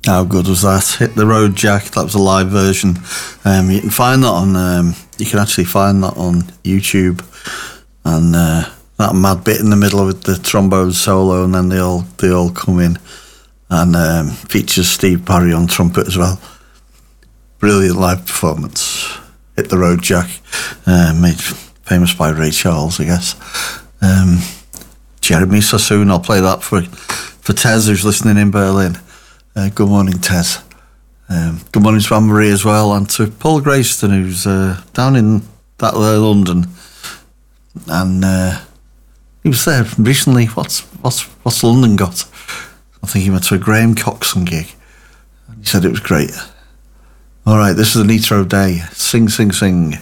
How good was that? Hit the Road Jack. That was a live version. You can find that on. You can actually find that on YouTube, and that mad bit in the middle with the trombone solo, and then they all come in, and features Steve Parry on trumpet as well. Brilliant live performance. Hit the Road Jack, made famous by Ray Charles, I guess. Jeremy Sassoon. I'll play that for Tez, who's listening in Berlin. Good morning, Tez. Good morning to Anne-Marie as well, and to Paul Grayston, who's down in that London, and he was there recently. What's London got? I think he went to a Graham Coxon gig, and he said it was great. All right, this is a Nitro Day. Sing, sing, sing.